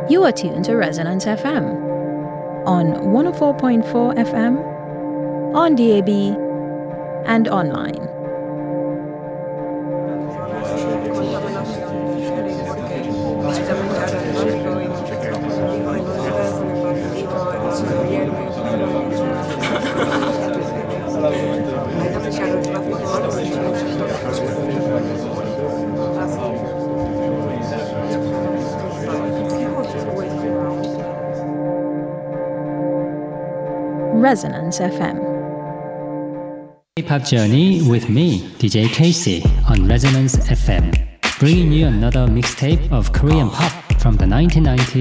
You are tuned to Resonance FM on 104.4 FM, on DAB, and online. Resonance FM. K-pop journey with me, DJ Casey, on Resonance FM, bringing you another mixtape of Korean pop from the 1990s